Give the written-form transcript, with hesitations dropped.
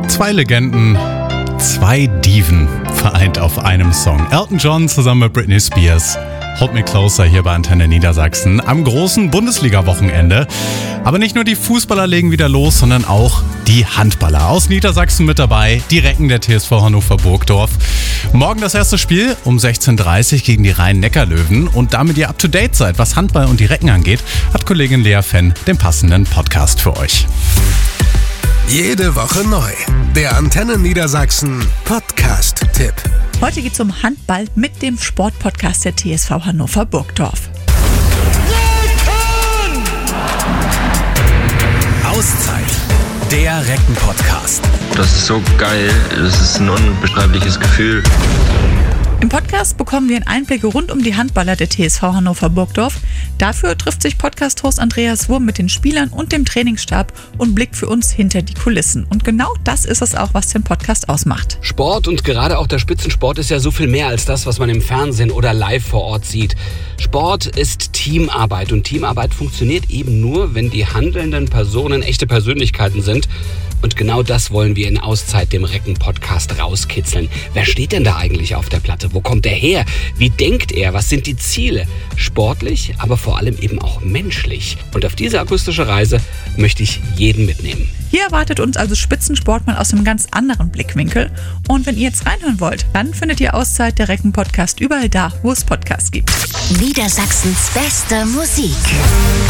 Zwei Legenden, zwei Diven vereint auf einem Song. Elton John zusammen mit Britney Spears. Hold Me Closer hier bei Antenne Niedersachsen am großen Bundesliga-Wochenende. Aber nicht nur die Fußballer legen wieder los, sondern auch die Handballer aus Niedersachsen mit dabei. Die Recken der TSV Hannover Burgdorf. Morgen das erste Spiel um 16:30 Uhr gegen die Rhein-Neckar-Löwen. Und damit ihr up-to-date seid, was Handball und die Recken angeht, hat Kollegin Lea Fenn den passenden Podcast für euch. Jede Woche neu. Der Antenne Niedersachsen Podcast-Tipp. Heute geht es um Handball mit dem Sportpodcast der TSV Hannover Burgdorf. Auszeit. Der Recken-Podcast. Das ist so geil. Das ist ein unbeschreibliches Gefühl. Im Podcast bekommen wir einen Einblick rund um die Handballer der TSV Hannover Burgdorf. Dafür trifft sich Podcast-Host Andreas Wurm mit den Spielern und dem Trainingsstab und blickt für uns hinter die Kulissen. Und genau das ist es auch, was den Podcast ausmacht. Sport und gerade auch der Spitzensport ist ja so viel mehr als das, was man im Fernsehen oder live vor Ort sieht. Sport ist Teamarbeit und Teamarbeit funktioniert eben nur, wenn die handelnden Personen echte Persönlichkeiten sind. Und genau das wollen wir in Auszeit, dem Recken-Podcast, rauskitzeln. Wer steht denn da eigentlich auf der Platte? Wo kommt er her? Wie denkt er? Was sind die Ziele? Sportlich, aber vor allem eben auch menschlich. Und auf diese akustische Reise möchte ich jeden mitnehmen. Hier erwartet uns also Spitzensport mal aus einem ganz anderen Blickwinkel. Und wenn ihr jetzt reinhören wollt, dann findet ihr Auszeit, der Recken-Podcast, überall da, wo es Podcasts gibt. Niedersachsens beste Musik.